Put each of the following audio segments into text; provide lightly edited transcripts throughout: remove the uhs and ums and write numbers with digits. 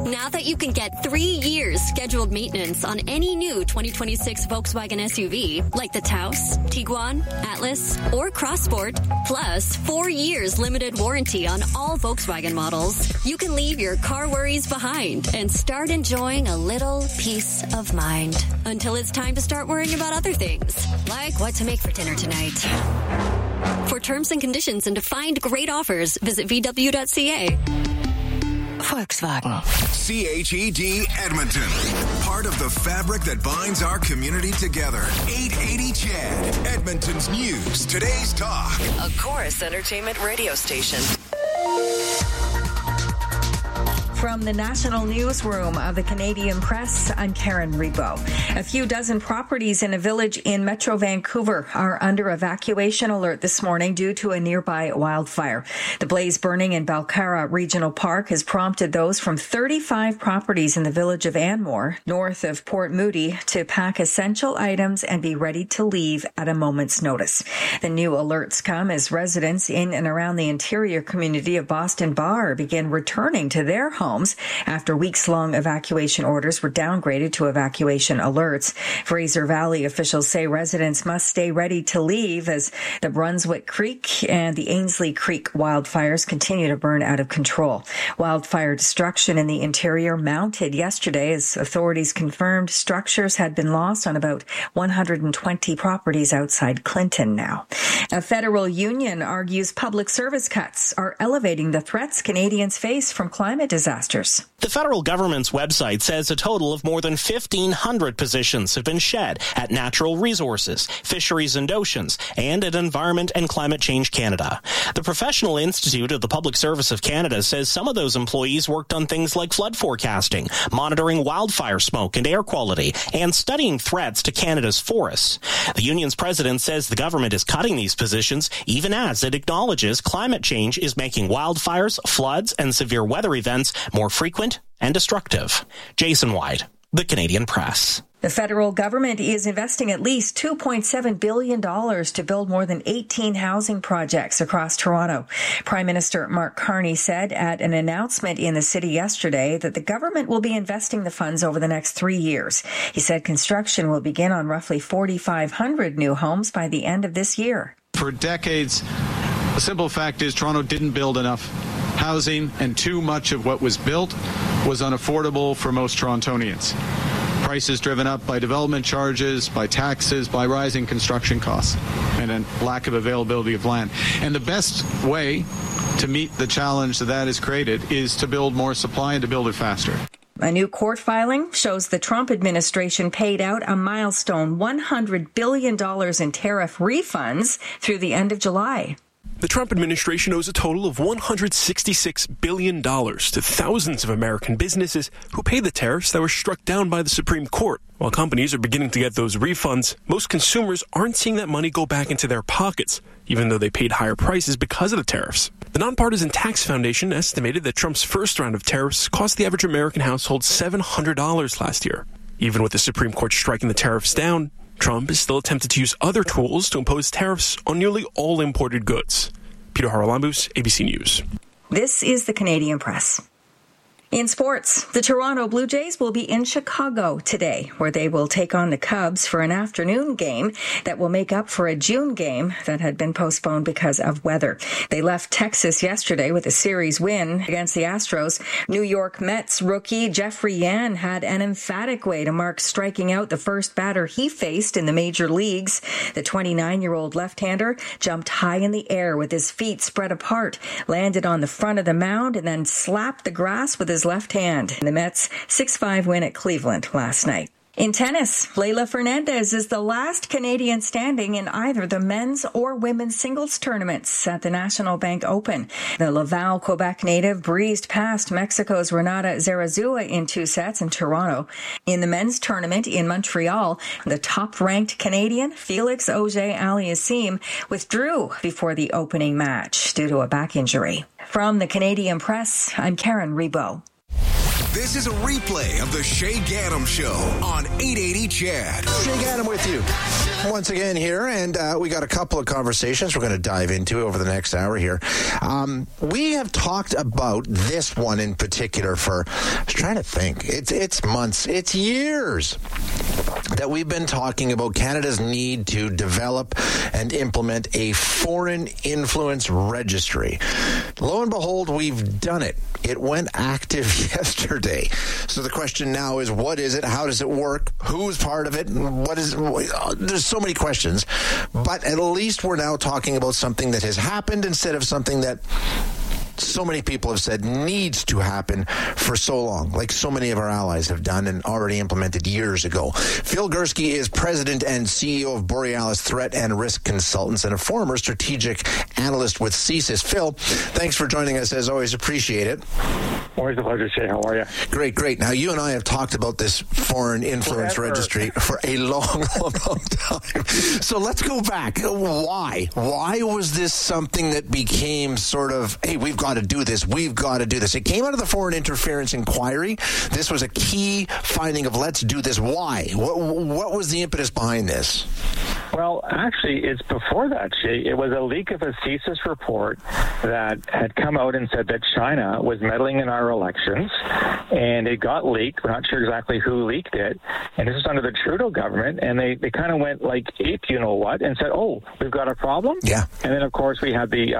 Now that you can get 3 years scheduled maintenance on any new 2026 Volkswagen SUV, like the Taos, Tiguan, Atlas, or Crossport, plus 4 years limited warranty on all Volkswagen models, you can leave your car worries behind and start enjoying a little peace of mind until it's time to start worrying about other things, like what to make for dinner tonight. For terms and conditions and to find great offers, visit VW.ca. Volkswagen. CHED Edmonton. Part of the fabric that binds our community together. 880 CHED. Edmonton's news. Today's talk. A Chorus Entertainment radio station. From the National Newsroom of the Canadian Press, I'm Karen Rebo. A few dozen properties in a village in Metro Vancouver are under evacuation alert this morning due to a nearby wildfire. The blaze burning in Balcarra Regional Park has prompted those from 35 properties in the village of Anmore, north of Port Moody, to pack essential items and be ready to leave at a moment's notice. The new alerts come as residents in and around the interior community of Boston Bar begin returning to their homes after weeks-long evacuation orders were downgraded to evacuation alerts. Fraser Valley officials say residents must stay ready to leave as the Brunswick Creek and the Ainsley Creek wildfires continue to burn out of control. Wildfire destruction in the interior mounted yesterday as authorities confirmed structures had been lost on about 120 properties outside Clinton now. A federal union argues public service cuts are elevating the threats Canadians face from climate disasters. The federal government's website says a total of more than 1,500 positions have been shed at Natural Resources, Fisheries and Oceans, and at Environment and Climate Change Canada. The Professional Institute of the Public Service of Canada says some of those employees worked on things like flood forecasting, monitoring wildfire smoke and air quality, and studying threats to Canada's forests. The union's president says the government is cutting these positions even as it acknowledges climate change is making wildfires, floods, and severe weather events more frequent and destructive. Jason White, The Canadian Press. The federal government is investing at least $2.7 billion to build more than 18 housing projects across Toronto. Prime Minister Mark Carney said at an announcement in the city yesterday that the government will be investing the funds over the next 3 years. He said construction will begin on roughly 4,500 new homes by the end of this year. For decades, the simple fact is Toronto didn't build enough housing, and too much of what was built was unaffordable for most Torontonians. Prices driven up by development charges, by taxes, by rising construction costs, and a lack of availability of land. And the best way to meet the challenge that is created is to build more supply and to build it faster. A new court filing shows the Trump administration paid out a milestone $100 billion in tariff refunds through the end of July. The Trump administration owes a total of $166 billion to thousands of American businesses who paid the tariffs that were struck down by the Supreme Court. While companies are beginning to get those refunds, most consumers aren't seeing that money go back into their pockets, even though they paid higher prices because of the tariffs. The Nonpartisan Tax Foundation estimated that Trump's first round of tariffs cost the average American household $700 last year. Even with the Supreme Court striking the tariffs down, Trump is still attempted to use other tools to impose tariffs on nearly all imported goods. Peter Haralambous, ABC News. This is the Canadian Press. In sports, the Toronto Blue Jays will be in Chicago today, where they will take on the Cubs for an afternoon game that will make up for a June game that had been postponed because of weather. They left Texas yesterday with a series win against the Astros. New York Mets rookie Jeffrey Yan had an emphatic way to mark striking out the first batter he faced in the major leagues. The 29-year-old left-hander jumped high in the air with his feet spread apart, landed on the front of the mound, and then slapped the grass with his left hand. The Mets' 6-5 win at Cleveland last night. In tennis, Leylah Fernandez is the last Canadian standing in either the men's or women's singles tournaments at the National Bank Open. The Laval, Quebec native breezed past Mexico's Renata Zarazua in 2 sets in Toronto. In the men's tournament in Montreal, the top-ranked Canadian Felix Auger-Aliassime withdrew before the opening match due to a back injury. From the Canadian Press, I'm Karen Rebo. This is a replay of the Shay Gaddam Show on 880 CHED. Shay Gaddam with you once again here, and we got a couple of conversations we're going to dive into over the next hour here. We have talked about this one in particular for, I was trying to think, it's months, it's years that we've been talking about Canada's need to develop and implement a foreign influence registry. Lo and behold, we've done it. It went active yesterday. So the question now is, what is it? How does it work? Who's part of it? There's so many questions. But at least we're now talking about something that has happened instead of something that so many people have said needs to happen for so long, like so many of our allies have done and already implemented years ago. Phil Gurski is president and CEO of Borealis Threat and Risk Consultants and a former strategic analyst with CSIS. Phil, thanks for joining us. As always, appreciate it. Always a pleasure, Shay. How are you? Great. Now, you and I have talked about this foreign influence registry for a long time. So let's go back. Why? Why was this something that became sort of, hey, we've got to do this. It came out of the Foreign Interference Inquiry. This was a key finding of let's do this. Why? What was the impetus behind this? Well, actually, it's before that, Shay. It was a leak of a CSIS report that had come out and said that China was meddling in our elections, and it got leaked. We're not sure exactly who leaked it, and this was under the Trudeau government, and they kind of went like ape, you know what, and said, oh, we've got a problem? Yeah. And then, of course, we had the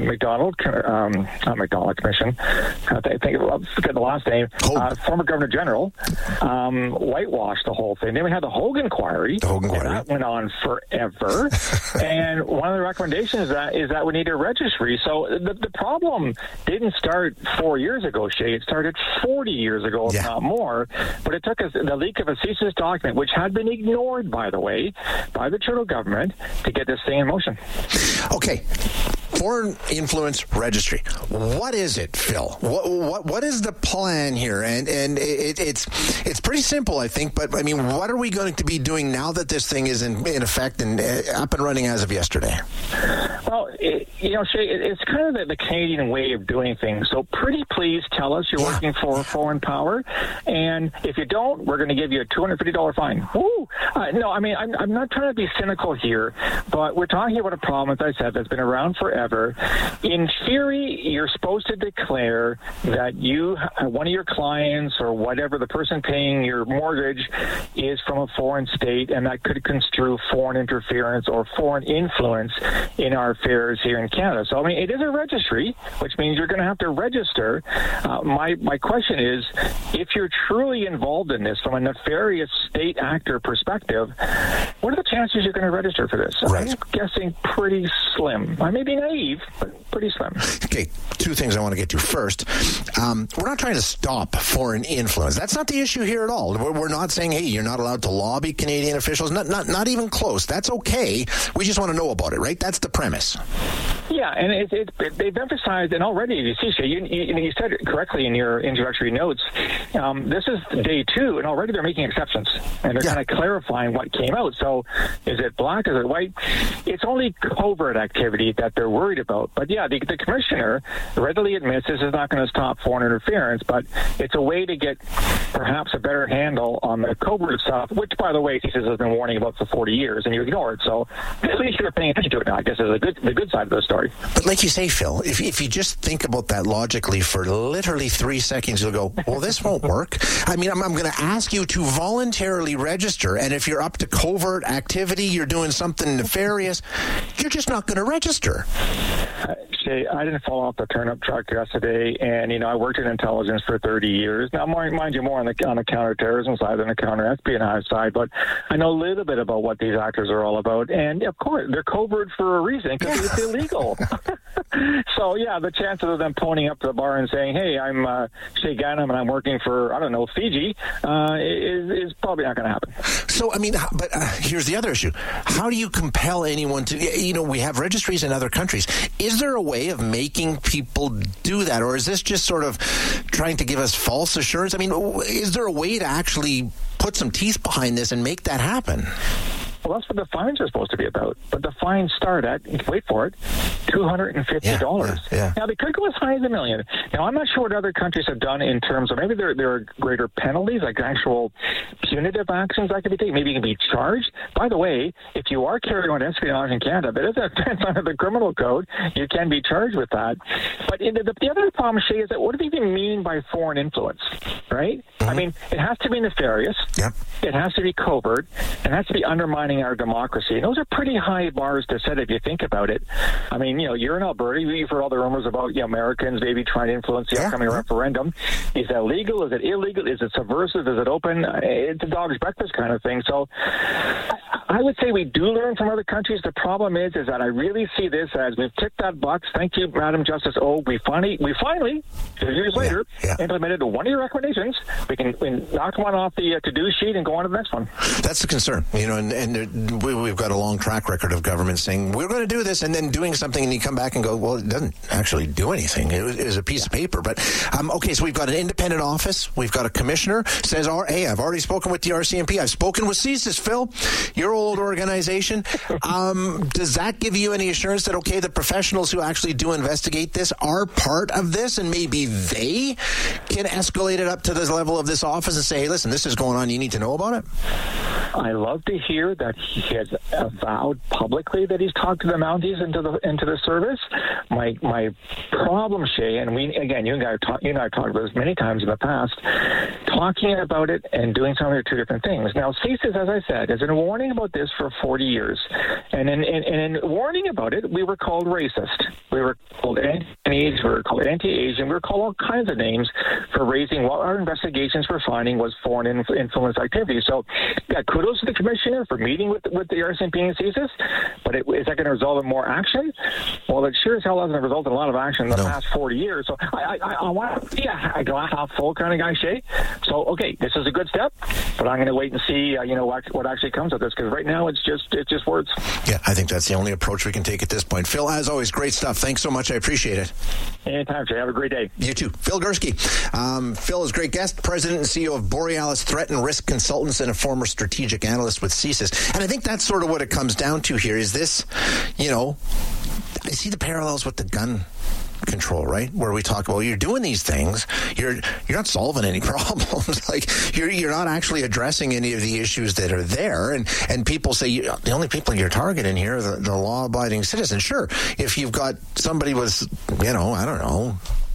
not McDonald Commission, I forget the last name, former Governor General, whitewashed the whole thing. Then we had the Hogan Inquiry. And that went on forever. And one of the recommendations is that we need a registry. So the problem didn't start 4 years ago, Shay. It started 40 years ago, if not more. But it took us the leak of a CSIS document, which had been ignored, by the way, by the Trudeau government, to get this thing in motion. Okay. Foreign Influence Registry. What is it, Phil? What is the plan here? And it's pretty simple, I think. But I mean, what are we going to be doing now that this thing is in effect and up and running as of yesterday? Well, Shay, it's kind of the Canadian way of doing things. So pretty please tell us you're working for a foreign power, and if you don't, we're going to give you a $250 fine. Woo! No, I mean, I'm not trying to be cynical here, but we're talking about a problem, as I said, that's been around forever. In theory, you're supposed to declare that one of your clients or whatever, the person paying your mortgage, is from a foreign state, and that could construe foreign interference or foreign influence in our affairs here in Canada. So, I mean, it is a registry, which means you're going to have to register. My question is, if you're truly involved in this from a nefarious state actor perspective, what are the chances you're going to register for this? Right. I'm guessing pretty slim. I may be naive, but pretty slim. Okay, two things I want to get to. First, we're not trying to stop foreign influence. That's not the issue here at all. We're not saying, hey, you're not allowed to lobby Canadian officials. Not even close. That's okay. We just want to know about it, right? That's the premise. Yeah, and they've emphasized, and already, you see, Shay, you said it correctly in your introductory notes, this is day 2, and already they're making exceptions, and they're kind of clarifying what came out. So is it black, is it white? It's only covert activity that they're worried about. But yeah, the commissioner readily admits this is not going to stop foreign interference, but it's a way to get perhaps a better handle on the covert stuff, which, by the way, CSIS has been warning about for 40 years, and you ignore it. So at least you're paying attention to it now, I guess, is the good side of the story. But like you say, Phil, if you just think about that logically for literally 3 seconds, you'll go, well, this won't work. I mean, I'm going to ask you to voluntarily register, and if you're up to covert activity, you're doing something nefarious, you're just not going to register. Shay, I didn't fall off the turnip truck yesterday, and I worked in intelligence for 30 years. Now, mind you, more on the counterterrorism side than the counter-espionage side, but I know a little bit about what these actors are all about, and of course, they're covert for a reason because it's illegal. So, yeah, the chances of them ponying up to the bar and saying, hey, I'm Shay Gaddam and I'm working for, Fiji, is probably not going to happen. So, I mean, but here's the other issue. How do you compel anyone to, we have registries in other countries. Is there a way of making people do that? Or is this just sort of trying to give us false assurance? I mean, is there a way to actually put some teeth behind this and make that happen? Well, that's what the fines are supposed to be about. But the fines start at, wait for it, $250. Yeah. Now, they could go as high as $1 million. Now, I'm not sure what other countries have done in terms of maybe there are greater penalties, like actual punitive actions that could be taken. Maybe you can be charged. By the way, if you are carrying on espionage in Canada, that is a offense under the criminal code. You can be charged with that. But the other problem, Shay, is that what do we even mean by foreign influence, right? Mm-hmm. I mean, it has to be nefarious. Yep. It has to be covert. It has to be undermining our democracy. And those are pretty high bars to set if you think about it. I mean, you're in Alberta. You've heard all the rumors about Americans maybe trying to influence the upcoming referendum. Is that legal? Is it illegal? Is it subversive? Is it open? It's a dog's breakfast kind of thing. So I would say we do learn from other countries. The problem is that I really see this as we've ticked that box. Thank you, Madam Justice. We finally, 2 years later, implemented one of your recommendations. We can knock one off the to-do sheet and go on to the next one. That's the concern, and we've got a long track record of government saying we're going to do this and then doing something, and you come back and go, well, it doesn't actually do anything. It was a piece of paper. But okay, so we've got an independent office. We've got a commissioner says, hey, I've already spoken with the RCMP. I've spoken with CSIS, Phil, your old organization. Does that give you any assurance that, okay, the professionals who actually do investigate this are part of this, and maybe they can escalate it up to the level of this office and say, hey, listen, this is going on, you need to know about it? I love to hear that he has avowed publicly that he's talked to the Mounties into the service. My problem, Shay, and you and I have talked about this many times in the past, talking about it and doing something are two different things. Now, CSIS, as I said, has been warning about this for 40 years. And in warning about it, we were called racist. We were called anti-Chinese, we were called anti-Asian, we were called all kinds of names for raising what our investigations were finding was foreign influence activity. So, kudos to the commissioner for meeting with the RCMP and CSIS, but is that going to result in more action? Well, it sure as hell hasn't resulted in a lot of action in the past 40 years. So I want to be a glass half full kind of guy, Shay. So, okay, this is a good step, but I'm going to wait and see, what actually comes of this, because right now it's just words. Yeah, I think that's the only approach we can take at this point. Phil, as always, great stuff. Thanks so much. I appreciate it. Anytime, Shay. Have a great day. You too. Phil Gursky. Phil is a great guest, president and CEO of Borealis Threat and Risk Consultants and a former strategic analyst with CSIS. And I think that's sort of what it comes down to here is this, I see the parallels with the gun control, right? Where we talk about you're doing these things, you're not solving any problems. Like you're not actually addressing any of the issues that are there. And people say the only people you're targeting here are the law-abiding citizens. Sure, if you've got somebody with, I don't know,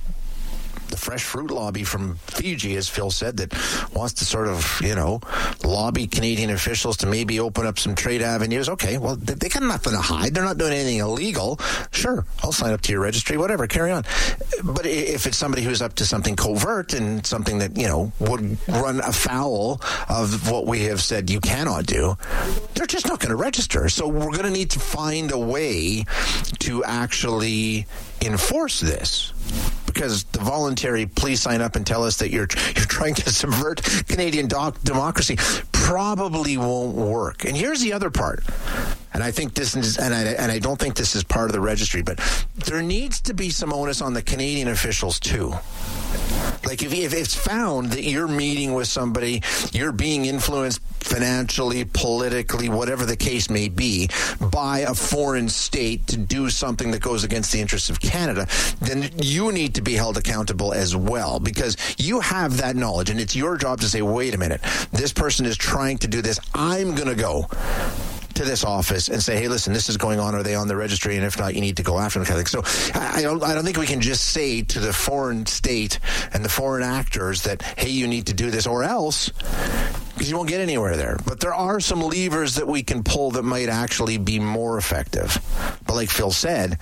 the fresh fruit lobby from Fiji, as Phil said, that wants to sort of, lobby Canadian officials to maybe open up some trade avenues. Okay, well, they got nothing to hide. They're not doing anything illegal. Sure, I'll sign up to your registry, whatever, carry on. But if it's somebody who's up to something covert and something that, would run afoul of what we have said you cannot do, they're just not going to register. So we're going to need to find a way to actually enforce this, because the voluntary please sign up and tell us that you're trying to subvert Canadian democracy probably won't work. And here's the other part, and I think this is, and I don't think this is part of the registry, but there needs to be some onus on the Canadian officials too. Like if it's found that you're meeting with somebody, you're being influenced financially, politically, whatever the case may be, by a foreign state to do something that goes against the interests of Canada, then you need to be held accountable as well, because you have that knowledge, and it's your job to say, wait a minute, this person is trying to do this. I'm going to go to this office and say, hey, listen, this is going on. Are they on the registry? And if not, you need to go after them. Kind of thing. So I don't think we can just say to the foreign state and the foreign actors that, hey, you need to do this or else, because you won't get anywhere there. But there are some levers that we can pull that might actually be more effective. But like Phil said,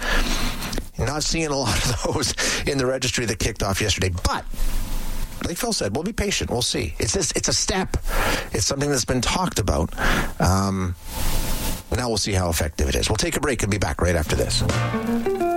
not seeing a lot of those in the registry that kicked off yesterday. But like Phil said, we'll be patient. We'll see. It's a step. It's something that's been talked about. Now we'll see how effective it is. We'll take a break and be back right after this.